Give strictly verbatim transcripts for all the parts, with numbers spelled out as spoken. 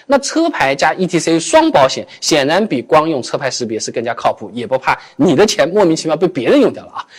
那车牌加 E T C 双保险，显然比光用车牌识别是更加靠谱，也不怕你的钱莫名其妙被别人用掉了啊。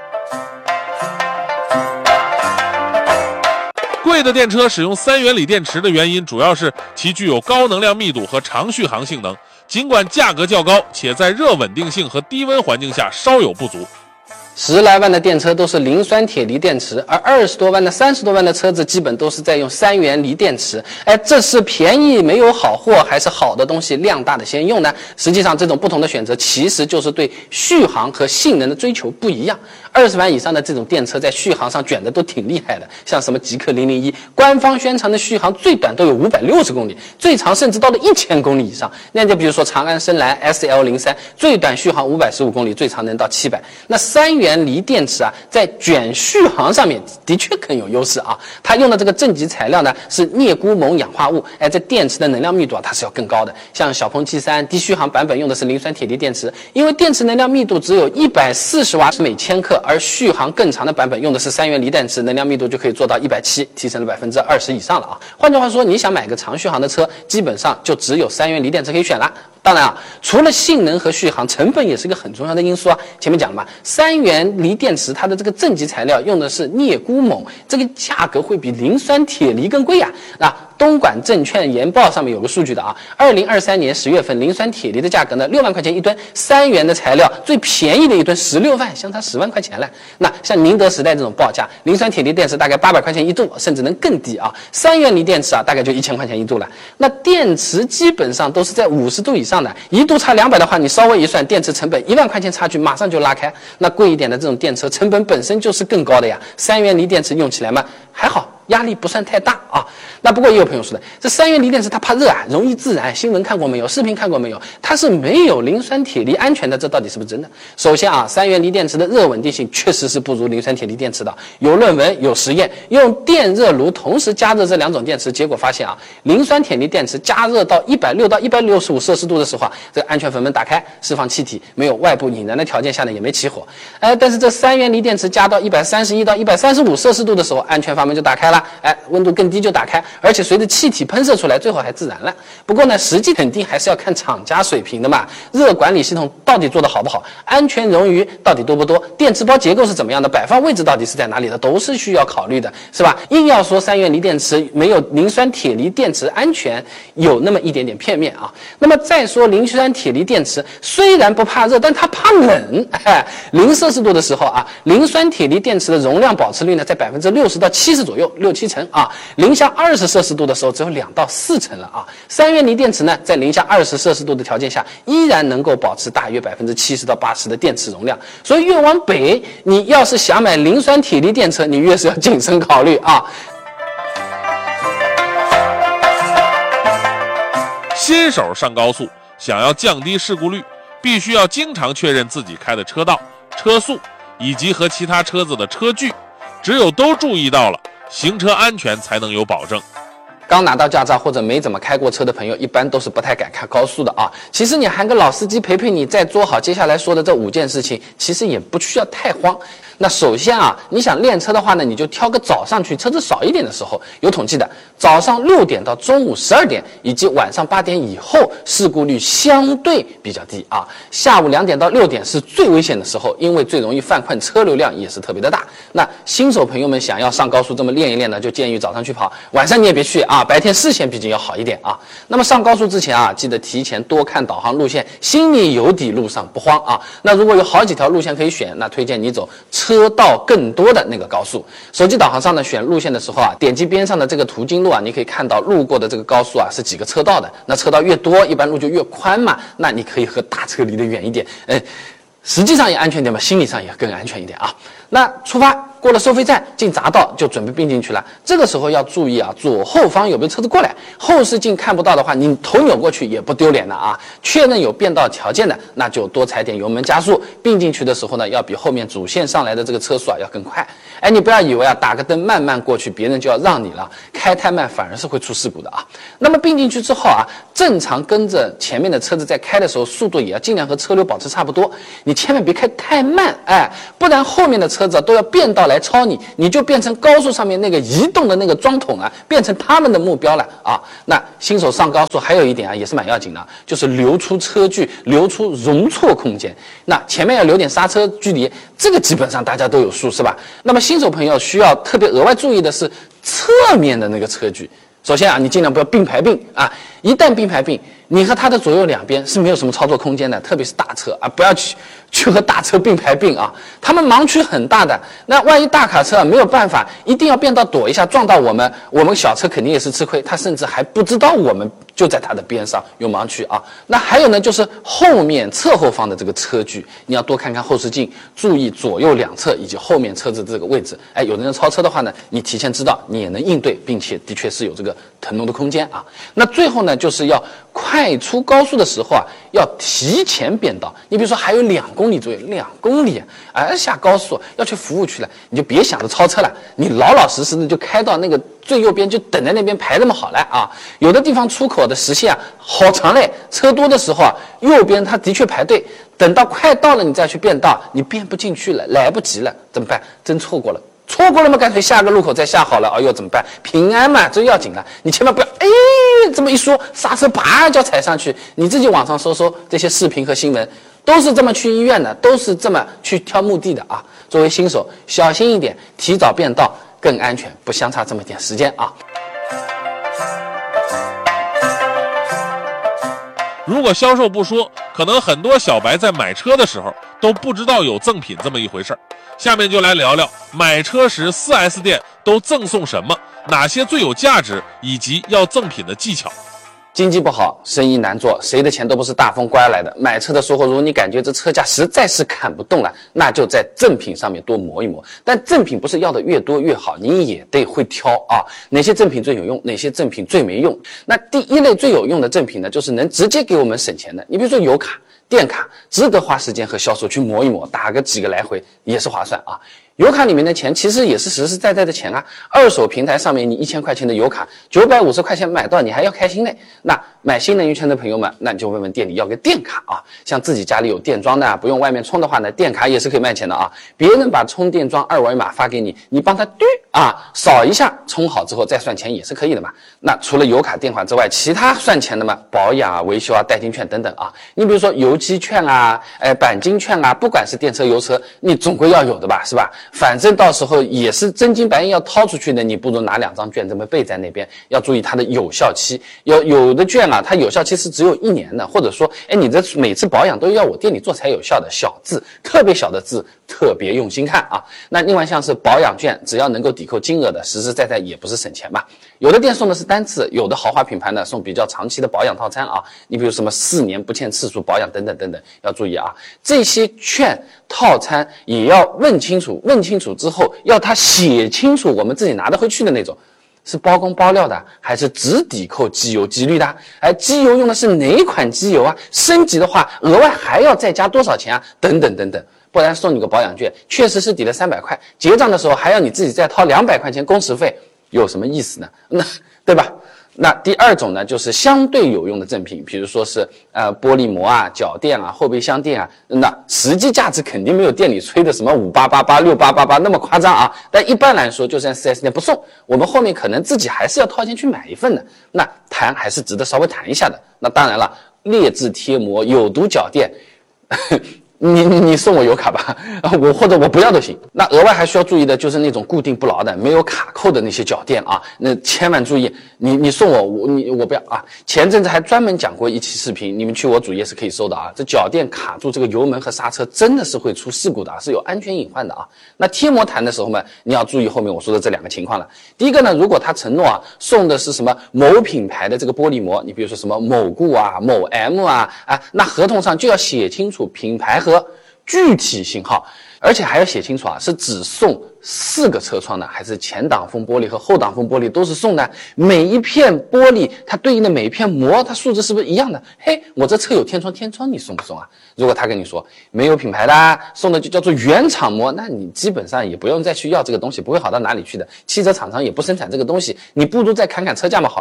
贵的电车使用三元锂电池的原因，主要是其具有高能量密度和长续航性能，尽管价格较高，且在热稳定性和低温环境下稍有不足。 十来万的电车都是磷酸铁锂电池，而二十多万的、三十多万的车子基本都是在用三元锂电池。哎，这是便宜没有好货，还是好的东西量大的先用呢？实际上，这种不同的选择其实就是对续航和性能的追求不一样。二十万以上的这种电车在续航上卷的都挺厉害的，像什么极氪零零一，官方宣传的续航最短都有五百六十公里，最长甚至到了一千公里以上。那就比如说长安深蓝 S L 零三，最短续航五百十五公里，最长能到七百。那三元锂电池啊，在卷续航上面的确更有优势啊。它用的这个正极材料呢是镍钴锰氧化物，哎，这电池的能量密度啊它是要更高的。像小鹏 G 三低续航版本用的是磷酸铁锂电池，因为电池能量密度只有一百四十瓦每千克。而续航更长的版本用的是三元锂电池，能量密度就可以做到一百七，提升了百分之二十以上了啊！换句话说，你想买个长续航的车，基本上就只有三元锂电池可以选了。当然啊，除了性能和续航，成本也是个很重要的因素啊。前面讲了嘛，三元锂电池它的这个正极材料用的是镍钴锰，这个价格会比磷酸铁锂更贵呀、啊。那东莞证券研报上面有个数据的啊，二零二三年十月份磷酸铁锂的价格呢六万块钱一吨，三元的材料最便宜的一吨十六万，相差十万块钱了。那像宁德时代这种报价，磷酸铁锂电池大概八百块钱一度，甚至能更低啊。三元锂电池啊，大概就一千块钱一度了。那电池基本上都是在五十度以上的，一度差两百的话，你稍微一算，电池成本一万块钱差距马上就拉开。那贵一点的这种电车成本本身就是更高的呀，三元锂电池用起来嘛还好。压力不算太大啊，那不过也有朋友说的，这三元锂电池它怕热啊，容易自燃。新闻看过没有？视频看过没有？它是没有磷酸铁锂安全的，这到底是不是真的？首先啊，三元锂电池的热稳定性确实是不如磷酸铁锂电池的。有论文有实验，用电热炉同时加热这两种电池，结果发现啊，磷酸铁锂电池加热到一百六到一百六十五摄氏度的时候啊，这个安全阀门打开，释放气体，没有外部引燃的条件下呢，也没起火。哎，但是这三元锂电池加到一百三十一到一百三十五摄氏度的时候，安全阀门就打开了。哎，温度更低就打开，而且随着气体喷射出来，最后还自燃了。不过呢，实际肯定还是要看厂家水平的嘛。热管理系统到底做得好不好，安全冗余到底多不多，电池包结构是怎么样的，摆放位置到底是在哪里的，都是需要考虑的，是吧？硬要说三元锂电池没有磷酸铁锂电池安全，有那么一点点片面啊。那么再说磷酸铁锂电池，虽然不怕热，但它怕冷。哎，零摄氏度的时候啊，磷酸铁锂电池的容量保持率呢，在百分之六十到七十左右，六七成。啊，零下二十摄氏度的时候只有两到四成了啊。三元锂电池呢，在零下二十摄氏度的条件下，依然能够保持大约百分之七十到八十的电池容量。所以越往北，你要是想买磷酸铁锂电池，你越是要谨慎考虑啊。 新手上高速，想要降低事故率，必须要经常确认自己开的车道、车速以及和其他车子的车距，只有都注意到了，行车安全才能有保证。 刚拿到驾照或者没怎么开过车的朋友，一般都是不太敢开高速的啊。其实你喊个老司机陪陪你，再做好接下来说的这五件事情，其实也不需要太慌。那首先啊，你想练车的话呢，你就挑个早上去车子少一点的时候。有统计的，早上六点到中午十二点以及晚上八点以后，事故率相对比较低啊。下午两点到六点是最危险的时候，因为最容易犯困，车流量也是特别的大。那新手朋友们想要上高速这么练一练呢，就建议早上去跑，晚上你也别去啊，白天视线毕竟要好一点啊。那么上高速之前啊，记得提前多看导航路线，心里有底，路上不慌啊。那如果有好几条路线可以选，那推荐你走车道更多的那个高速。手机导航上呢，选路线的时候啊，点击边上的这个途经路啊，你可以看到路过的这个高速啊是几个车道的。那车道越多，一般路就越宽嘛，那你可以和大车离得远一点，呃，实际上也安全点嘛，心理上也更安全一点啊。那出发过了收费站，进匝道就准备并进去了。这个时候要注意啊，左后方有没有车子过来，后视镜看不到的话，你头扭过去也不丢脸的啊。确认有变道条件的，那就多踩点油门加速。并进去的时候呢，要比后面主线上来的这个车速啊要更快。哎，你不要以为啊打个灯慢慢过去，别人就要让你了，开太慢反而是会出事故的啊。那么并进去之后啊，正常跟着前面的车子在开的时候，速度也要尽量和车流保持差不多。你千万别开太慢，哎，不然后面的车子都要变道来来超你，你就变成高速上面那个移动的那个桩桶啊，变成他们的目标了啊。那新手上高速还有一点啊，也是蛮要紧的，就是留出车距，留出容错空间。那前面要留点刹车距离，这个基本上大家都有数，是吧？那么新手朋友需要特别额外注意的是侧面的那个车距。首先啊，你尽量不要并排并啊，一旦并排并，你和它的左右两边是没有什么操作空间的，特别是大车啊，不要去去和大车并排并啊，他们盲区很大的。那万一大卡车啊没有办法，一定要变道躲一下，撞到我们，我们小车肯定也是吃亏，他甚至还不知道我们就在他的边上有盲区啊。那还有呢，就是后面侧后方的这个车距，你要多看看后视镜，注意左右两侧以及后面车子这个位置。哎，有的人超车的话呢，你提前知道，你也能应对，并且的确是有这个腾挪的空间啊。那最后呢，就是要快出高速的时候啊，要提前变道。你比如说还有两公里左右，两公里啊，哎，下高速要去服务区了，你就别想着超车了，你老老实实的就开到那个最右边，就等在那边排那么好了啊。有的地方出口的实线啊好长嘞，车多的时候啊，右边它的确排队，等到快到了你再去变道，你变不进去了，来不及了，怎么办？真错过了。错过了嘛，干脆下个路口再下好了。哎呦，怎么办？平安嘛，这要紧了。你千万不要，哎，这么一说，刹车叭就踩上去。你自己网上搜搜这些视频和新闻，都是这么去医院的，都是这么去挑墓地的啊。作为新手，小心一点，提早变道更安全，不相差这么点时间啊。 如果销售不说，可能很多小白在买车的时候都不知道有赠品这么一回事儿。下面就来聊聊买车时 四 S 店都赠送什么，哪些最有价值，以及要赠品的技巧。 经济不好，生意难做，谁的钱都不是大风刮来的。买车的时候，如果你感觉这车价实在是砍不动了，那就在赠品上面多磨一磨。但赠品不是要的越多越好，你也得会挑啊，哪些赠品最有用，哪些赠品最没用。那第一类最有用的赠品呢，就是能直接给我们省钱的。你比如说油卡、电卡，值得花时间和销售去磨一磨，打个几个来回也是划算啊。油卡里面的钱其实也是实实在在的钱啊，二手平台上面你一千块钱的油卡，九百五十块钱买到，你还要开心嘞。那买新能源车的朋友们，那你就问问店里要个电卡啊。像自己家里有电桩的，不用外面充的话呢，电卡也是可以卖钱的啊。别人把充电桩二维码发给你，你帮他嘟啊扫一下，充好之后再算钱也是可以的嘛。那除了油卡、电卡之外，其他算钱的嘛，保养啊、维修啊、代金券等等啊。你比如说油漆券啊、哎钣金券啊，不管是电车、油车，你总归要有的吧，是吧？反正到时候也是真金白银要掏出去的，你不如拿两张券这么备在那边，要注意它的有效期。有有的券啊，它有效期是只有一年的，或者说，哎，你这每次保养都要我店里做才有效的，小字，特别小的字，特别用心看啊。那另外像是保养券，只要能够抵扣金额的，实实在在也不是省钱嘛。有的店送的是单次，有的豪华品牌呢送比较长期的保养套餐啊。你比如什么四年不欠次数保养等等等等，要注意啊。这些券套餐也要问清楚，问清楚之后要他写清楚我们自己拿得回去的那种，是包工包料的还是只抵扣机油机滤的？哎，机油用的是哪款机油啊？升级的话额外还要再加多少钱啊？等等等等。不然送你个保养券，确实是抵了三百块，结账的时候还要你自己再掏两百块钱工时费，有什么意思呢？那对吧？那第二种呢，就是相对有用的赠品，比如说是呃玻璃膜啊、脚垫啊、后备箱垫啊，那实际价值肯定没有店里吹的什么五八八八、六八八八那么夸张啊。但一般来说，就算 四 S 店不送，我们后面可能自己还是要掏钱去买一份的。那谈还是值得稍微谈一下的。那当然了，劣质贴膜、有毒脚垫。你你送我油卡吧，我或者我不要都行。那额外还需要注意的就是那种固定不牢的、没有卡扣的那些脚垫啊，那千万注意，你你送我我你我不要啊。前阵子还专门讲过一期视频，你们去我主页是可以搜的啊。这脚垫卡住这个油门和刹车，真的是会出事故的啊，是有安全隐患的啊。那贴膜谈的时候呢，你要注意后面我说的这两个情况了。第一个呢，如果他承诺啊送的是什么某品牌的这个玻璃膜，你比如说什么某固啊、某 M 啊啊，那合同上就要写清楚品牌和具体型号，而且还要写清楚啊，是只送四个车窗的，还是前挡风玻璃和后挡风玻璃都是送的？每一片玻璃它对应的每一片膜，它数字是不是一样的？嘿，我这车有天窗，天窗你送不送啊？如果他跟你说没有品牌的，送的就叫做原厂膜，那你基本上也不用再去要这个东西，不会好到哪里去的。汽车厂商也不生产这个东西，你不如再砍砍车价嘛好了。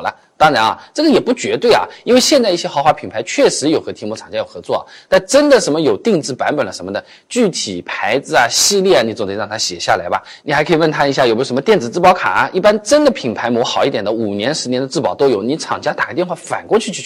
当然啊，这个也不绝对啊，因为现在一些豪华品牌确实有和提摩厂家有合作，但真的什么有定制版本了什么的，具体牌子啊、系列啊，你总得让他写下来吧。你还可以问他一下有没有什么电子质保卡啊，一般真的品牌膜好一点的，五年、十年的质保都有，你厂家打个电话反过去去